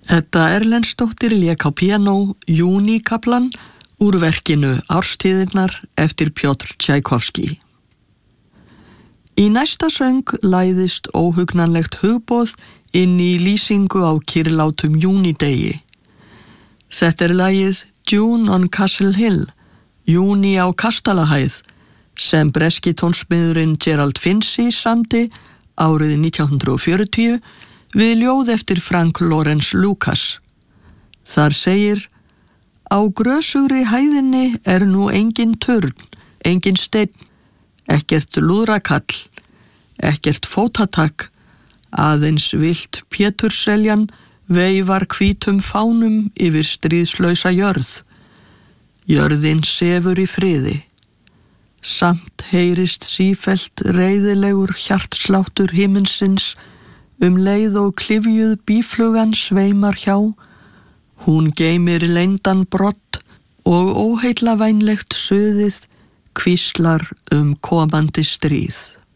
Edda Erlendsdóttir lék á píanó Júníkaflan úr verkinu Árstíðirnar eftir Pjotr Tchaikovsky. Í næsta söng læðist óhugnanlegt hugboð inn í lýsingu á kyrrlátum júnidegi. Þetta lagið June on Castle Hill, Júní á Kastalahæð, sem breski tónsmiðurinn Gerald Finzi samdi árið 1940 við ljóð eftir Frank Lawrence Lucas. Þar segir: Á grösugri hæðinni nú engin turn, engin steinn, ekkert lúðrakall, ekkert fótatak, aðeins vilt Pétursseljan veifar hvítum fánum yfir stríðslausa jörð. Jörðin sefur í friði. Samt heyrist sífellt reiðilegur hjartsláttur himinsins leið og klyfjuð býflugan sveimar hjá. Hún geymir leyndan brott og óheillavænlegt suðið hvíslar komandi stríð.